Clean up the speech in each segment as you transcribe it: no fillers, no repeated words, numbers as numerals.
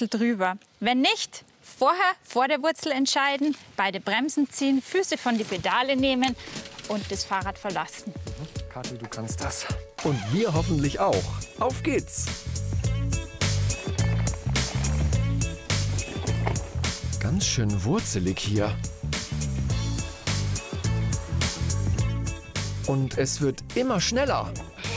Wurzel drüber. Wenn nicht, vorher vor der Wurzel entscheiden, beide Bremsen ziehen, Füße von die Pedale nehmen und das Fahrrad verlassen. Kathi, du kannst das. Und wir hoffentlich auch. Auf geht's! Ganz schön wurzelig hier. Und es wird immer schneller.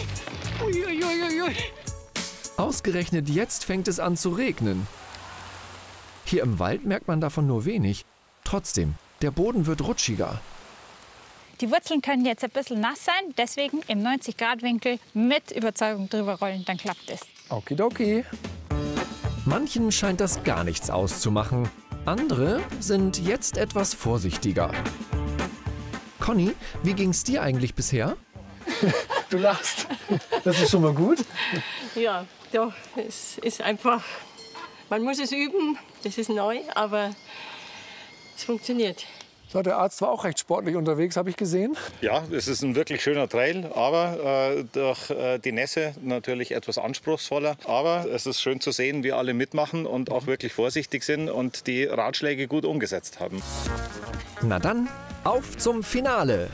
Ausgerechnet jetzt fängt es an zu regnen. Hier im Wald merkt man davon nur wenig. Trotzdem, der Boden wird rutschiger. Die Wurzeln können jetzt ein bisschen nass sein, deswegen im 90-Grad-Winkel mit Überzeugung drüber rollen, dann klappt es. Okidoki. Manchen scheint das gar nichts auszumachen. Andere sind jetzt etwas vorsichtiger. Conny, wie ging's dir eigentlich bisher? Du lachst. Das ist schon mal gut. Ja, doch, es ist einfach, man muss es üben, das ist neu, aber es funktioniert. So, der Arzt war auch recht sportlich unterwegs, habe ich gesehen. Ja, es ist ein wirklich schöner Trail, aber durch die Nässe natürlich etwas anspruchsvoller. Aber es ist schön zu sehen, wie alle mitmachen und auch wirklich vorsichtig sind und die Ratschläge gut umgesetzt haben. Na dann, auf zum Finale!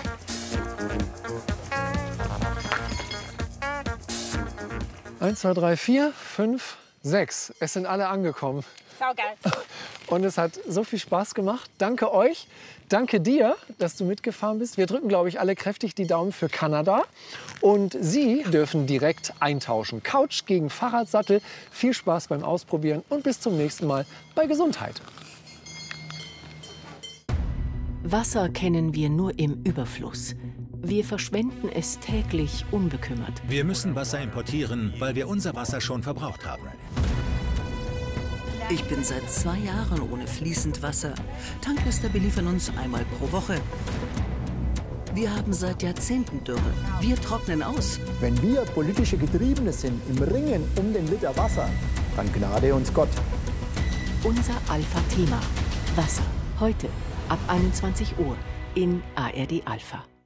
Eins, zwei, drei, vier, fünf, sechs. Es sind alle angekommen. Saugeil. Und es hat so viel Spaß gemacht. Danke euch. Danke dir, dass du mitgefahren bist. Wir drücken, glaube ich, alle kräftig die Daumen für Kanada. Und Sie dürfen direkt eintauschen. Couch gegen Fahrradsattel. Viel Spaß beim Ausprobieren und bis zum nächsten Mal bei Gesundheit. Wasser kennen wir nur im Überfluss. Wir verschwenden es täglich unbekümmert. Wir müssen Wasser importieren, weil wir unser Wasser schon verbraucht haben. Ich bin seit 2 Jahren ohne fließend Wasser. Tanklaster beliefern uns einmal pro Woche. Wir haben seit Jahrzehnten Dürre. Wir trocknen aus. Wenn wir politische Getriebene sind im Ringen um den Liter Wasser, dann gnade uns Gott. Unser Alpha-Thema. Wasser. Heute ab 21 Uhr in ARD Alpha.